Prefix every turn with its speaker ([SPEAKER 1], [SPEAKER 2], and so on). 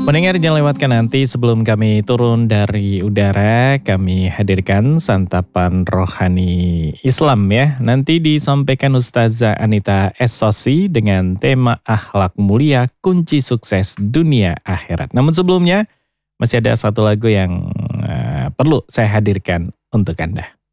[SPEAKER 1] Pendengar jangan lewatkan nanti sebelum kami turun dari udara, kami hadirkan santapan rohani Islam ya. Nanti disampaikan Ustazah Anita Essosi dengan tema akhlak mulia kunci sukses dunia akhirat. Namun sebelumnya masih ada satu lagu yang perlu saya hadirkan untuk Anda.